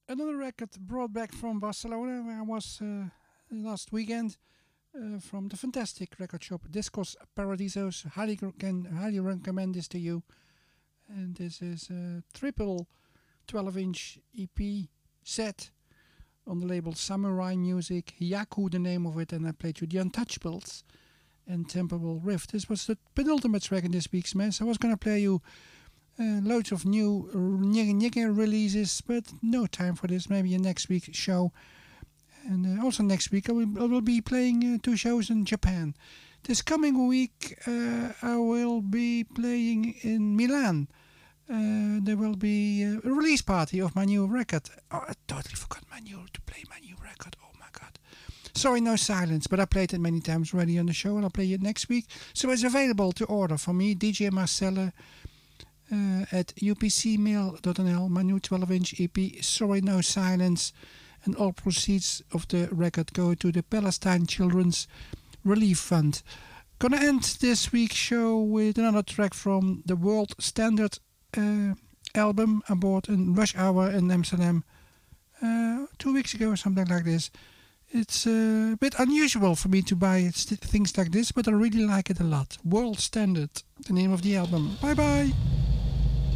Another record brought back from Barcelona, where I was last weekend, from the fantastic record shop Discos Paradisos. Highly recommend this to you. And this is a triple 12-inch EP set on the label Samurai Music. Yaku, the name of it, and I played you The Untouchables and Temporal Rift. This was the penultimate track in this week's mess. I was going to play you loads of new Nyege releases, but no time for this. Maybe a next week's show. And also next week I will be playing 2 shows in Japan. This coming week I will be playing in Milan. There will be a release party of my new record. Oh, I totally forgot to play my new record. Oh my god. Sorry, no silence, but I played it many times already on the show and I'll play it next week. So it's available to order for me, DJ Marcelle, at upcmail.nl, my new 12-inch EP, Sorry No Silence, and all proceeds of the record go to the Palestine Children's Relief Fund. Gonna end this week's show with another track from the World Standard album I bought in Rush Hour in Amsterdam 2 weeks ago or something like this. It's a bit unusual for me to buy things like this, but I really like it a lot. World Standard, the name of the album. Bye bye!